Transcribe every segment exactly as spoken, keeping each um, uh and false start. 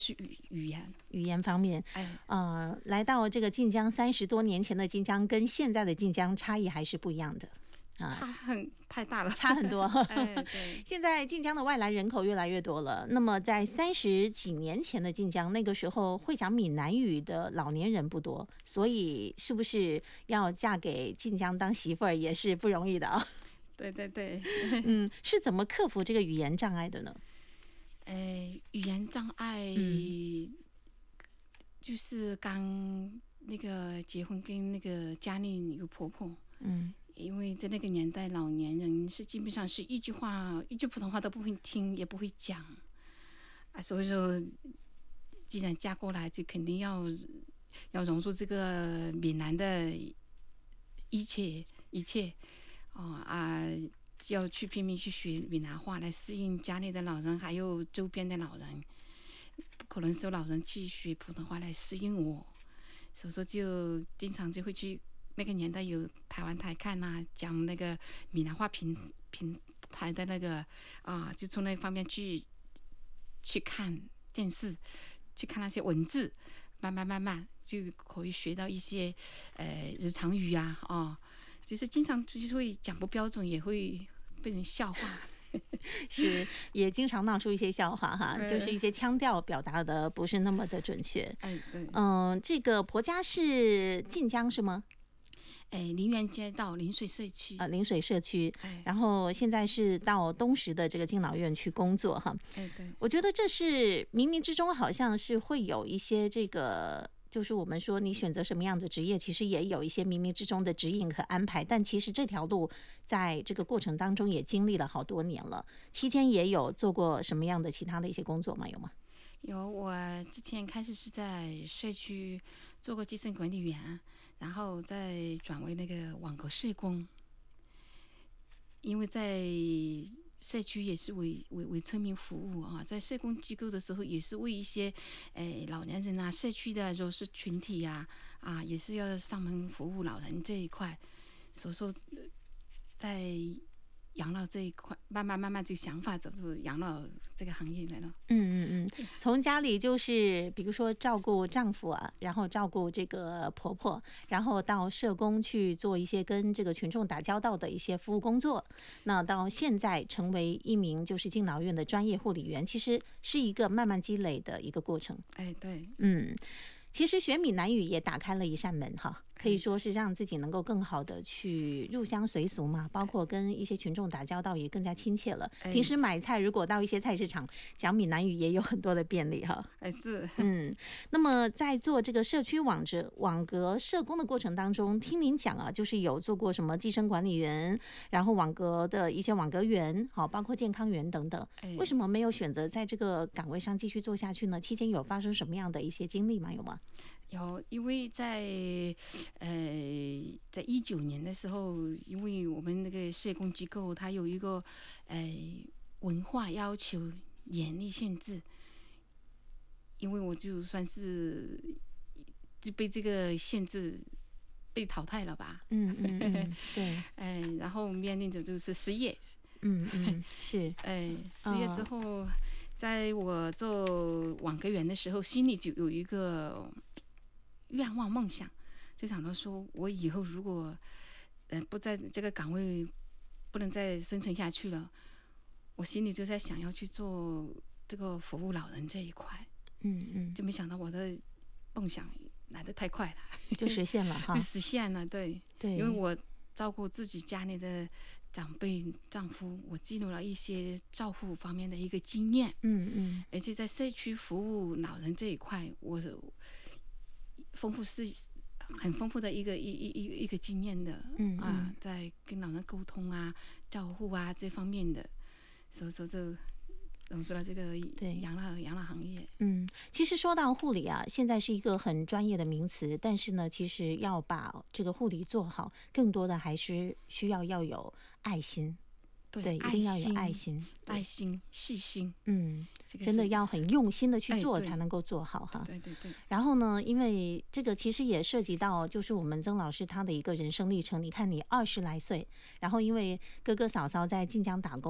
是语语言语言方面， 哎， 呃，来到这个晋江，三十多年前的晋江跟现在的晋江差异还是不一样的。 差很太大了， 差很多。 哎，对， 现在晋江的外来人口越来越多了。那么在三十几年前的晋江，那个时候会讲闽南语的老年人不多，所以是不是要嫁给晋江当媳妇儿也是不容易的啊？ 对对对， 嗯，是怎么克服这个语言障碍的呢？ 哎，语言障碍、 嗯、 就是刚那个结婚跟那个家里有婆婆， 嗯。 因为在那个年代，老年人是基本上是一句话、一句普通话都不会听，也不会讲啊，所以说，既然嫁过来，就肯定要要融入这个闽南的一切一切哦啊，要去拼命去学闽南话来适应家里的老人，还有周边的老人，不可能说老人去学普通话来适应我，所以说就经常就会去。那个年代有台湾台看啊，讲那个闽南话平平台的那个啊，就从那方面去去看电视，去看那些文字，慢慢慢慢就可以学到一些呃日常语啊，哦，就是经常就是会讲不标准，也会被人笑话。 是，也经常闹出一些笑话哈，就是一些腔调表达的不是那么的准确。 哎，对， 嗯、呃，这个婆家是晋江是吗？ 哎，林园街道临水社区啊，临水社区， 哎， 然后现在是到东石的这个敬老院去工作哈。 哎，对， 我觉得这是冥冥之中好像是会有一些这个，就是我们说你选择什么样的职业，其实也有一些冥冥之中的指引和安排。但其实这条路在这个过程当中也经历了好多年了，期间也有做过什么样的其他的一些工作吗？有吗？ 有，我之前开始是在社区做过基层管理员，然后再转为那个网格社工。因为在社区也是为为为村民服务啊，在社工机构的时候也是为一些诶老年人啊、社区的弱势群体啊啊，也是要上门服务老人这一块。所以说，在养老这一块，慢慢慢慢这个想法走入养老这个行业来了。 嗯嗯嗯，从家里就是比如说照顾丈夫啊，然后照顾这个婆婆，然后到社工去做一些跟这个群众打交道的一些服务工作，那到现在成为一名就是敬老院的专业护理员，其实是一个慢慢积累的一个过程。 哎，对， 嗯。其实学闽南语也打开了一扇门哈，可以说是让自己能够更好的去入乡随俗嘛，包括跟一些群众打交道也更加亲切了。平时买菜如果到一些菜市场讲闽南语也有很多的便利哈。 哎是， 嗯，那么在做这个社区网者网格社工的过程当中，听您讲啊，就是有做过什么计生管理员，然后网格的一些网格员，好，包括健康员等等。为什么没有选择在这个岗位上继续做下去呢？期间有发生什么样的一些经历吗？有吗？ 有，因为在呃，在一九年的时候，因为我们那个社工机构它有一个呃文化要求严厉限制，因为我就算是就被这个限制被淘汰了吧。 嗯嗯嗯，对， 哎，然后面临着就是失业。 嗯嗯，是， 哎，失业之后。哦，在我做网格员的时候，心里就有一个愿望梦想，就想到说我以后如果呃不在这个岗位不能再生存下去了，我心里就在想要去做这个服务老人这一块。 嗯嗯， 就没想到我的梦想来得太快了， 就实现了哈， 就实现了。对对， 因为我照顾自己家里的长辈丈夫，我记录了一些照护方面的一个经验。 嗯嗯， 而且在社区服务老人这一块，我丰富是很丰富的一个一一一一个经验的。 嗯啊，在跟老人沟通啊、照护啊这方面的，所以说就融入了这个养老养老行业。 嗯，其实说到护理啊，现在是一个很专业的名词，但是呢，其实要把这个护理做好，更多的还是需要要有爱心。 对， 对，一定要有爱心、 爱心、细心。 嗯， 这个真的要很用心的去做， 哎、 才能够做好哈。 对对对。 然后呢，因为这个其实也涉及到，就是我们曾老师他的一个人生历程。你看，你二十来岁，然后因为哥哥嫂嫂在晋江打工。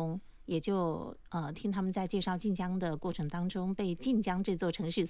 也就呃听他们在介绍晋江的过程当中，被晋江这座城市